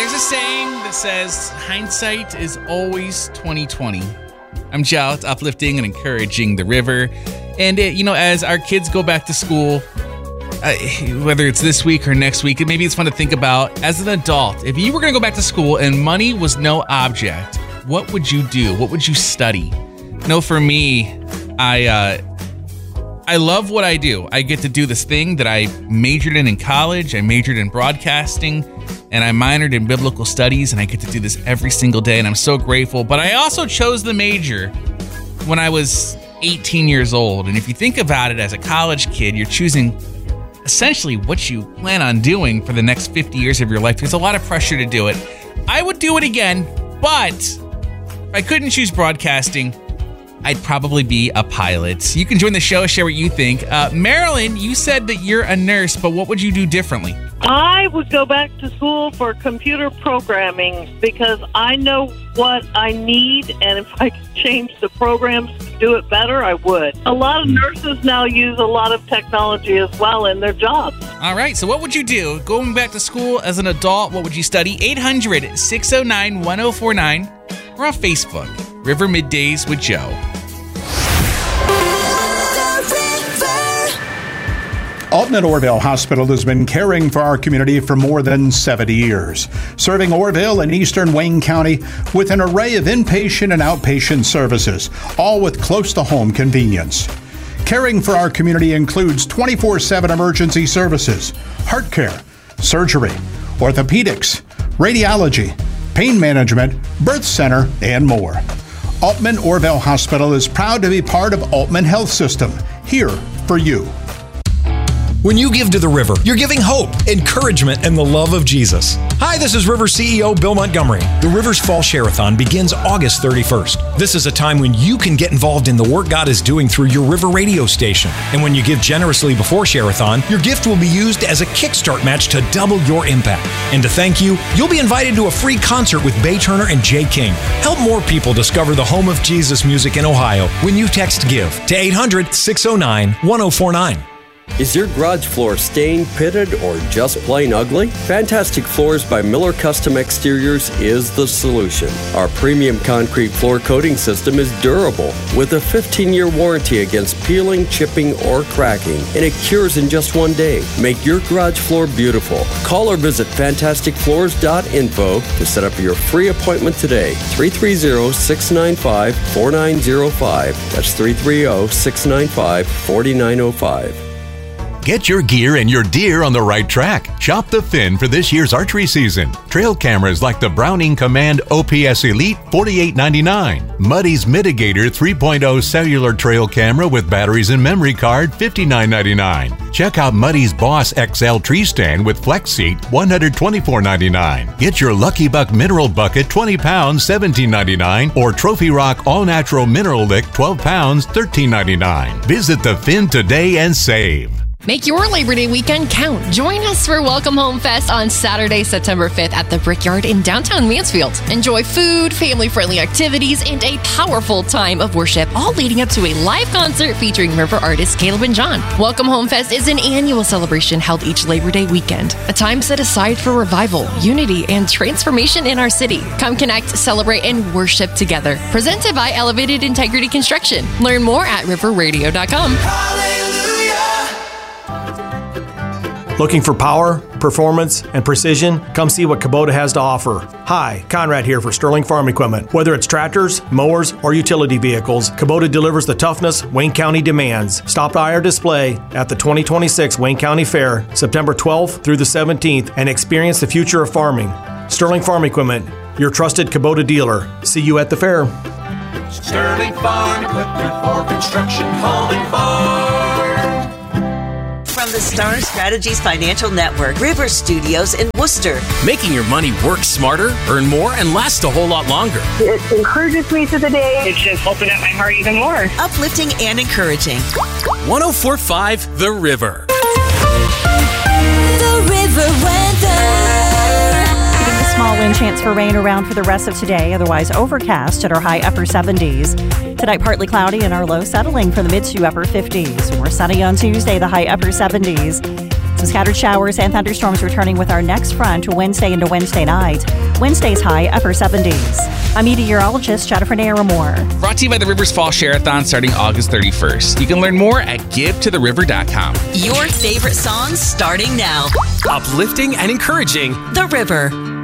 There's a saying that says hindsight is always 20/20. I'm Joe. It's uplifting and encouraging the river. And, as our kids go back to school, whether it's this week or next week, maybe it's fun to think about as an adult. If you were going to go back to school and money was no object, what would you do? What would you study? For me, I love what I do. I get to do this thing that I majored in college. I majored in broadcasting, and I minored in biblical studies, and I get to do this every single day, and I'm so grateful. But I also chose the major when I was 18 years old, and if you think about it as a college kid, you're choosing essentially what you plan on doing for the next 50 years of your life. There's a lot of pressure to do it. I would do it again, but if I couldn't choose broadcasting, I'd probably be a pilot. You can join the show, share what you think. Marilyn, you said that you're a nurse, but what would you do differently? I would go back to school for computer programming because I know what I need, and if I could change the programs to do it better, I would. A lot of nurses now use a lot of technology as well in their jobs. All right, so what would you do? Going back to school as an adult, what would you study? 800-609-1049 or on Facebook, River Middays with Joe. Altman Orville Hospital has been caring for our community for more than 70 years, serving Orville and eastern Wayne County with an array of inpatient and outpatient services, all with close-to-home convenience. Caring for our community includes 24/7 emergency services, heart care, surgery, orthopedics, radiology, pain management, birth center, and more. Altman Orville Hospital is proud to be part of Altman Health System, here for you. When you give to the river, you're giving hope, encouragement, and the love of Jesus. Hi, this is River CEO Bill Montgomery. The River's Fall Share-a-thon begins August 31st. This is a time when you can get involved in the work God is doing through your River radio station. And when you give generously before Share-a-thon, your gift will be used as a kickstart match to double your impact. And to thank you, you'll be invited to a free concert with Bay Turner and Jay King. Help more people discover the home of Jesus music in Ohio when you text GIVE to 800-609-1049. Is your garage floor stained, pitted, or just plain ugly? Fantastic Floors by Miller Custom Exteriors is the solution. Our premium concrete floor coating system is durable with a 15-year warranty against peeling, chipping, or cracking, and it cures in just 1 day. Make your garage floor beautiful. Call or visit fantasticfloors.info to set up your free appointment today. 330-695-4905. That's 330-695-4905. Get your gear and your deer on the right track. Shop the Finn for this year's archery season. Trail cameras like the Browning Command OPS Elite, $48.99. Muddy's Mitigator 3.0 cellular trail camera with batteries and memory card, $59.99. Check out Muddy's Boss XL tree stand with flex seat, $124.99. Get your Lucky Buck mineral bucket, 20 pounds, $17.99. Or Trophy Rock All Natural Mineral Lick, 12 pounds, $13.99. Visit the Finn today and save. Make your Labor Day weekend count. Join us for Welcome Home Fest on Saturday, September 5th at the Brickyard in downtown Mansfield. Enjoy food, family-friendly activities, and a powerful time of worship, all leading up to a live concert featuring river artists Caleb and John. Welcome Home Fest is an annual celebration held each Labor Day weekend, a time set aside for revival, unity, and transformation in our city. Come connect, celebrate, and worship together. Presented by Elevated Integrity Construction. Learn more at riverradio.com. Looking for power, performance, and precision? Come see what Kubota has to offer. Hi, Conrad here for Sterling Farm Equipment. Whether it's tractors, mowers, or utility vehicles, Kubota delivers the toughness Wayne County demands. Stop by our display at the 2026 Wayne County Fair, September 12th through the 17th, and experience the future of farming. Sterling Farm Equipment, your trusted Kubota dealer. See you at the fair. Sterling Farm Equipment for construction, home, and farm. From the Star Strategies Financial Network, River Studios in Worcester. Making your money work smarter, earn more, and last a whole lot longer. It encourages me through the day. It's just opened up my heart even more. Uplifting and encouraging. 104.5 The River. The River weather. Small wind chance for rain around for the rest of today, otherwise overcast at our high upper 70s. Tonight, partly cloudy and our low settling for the mid to upper 50s. More sunny on Tuesday, the high upper 70s. Some scattered showers and thunderstorms returning with our next front Wednesday into Wednesday night. Wednesday's high upper 70s. I'm meteorologist Jennifer Naramore. Brought to you by the Rivers Fall Share-a-thon starting August 31st. You can learn more at givetotheriver.com. Your favorite songs starting now. Uplifting and encouraging. The River.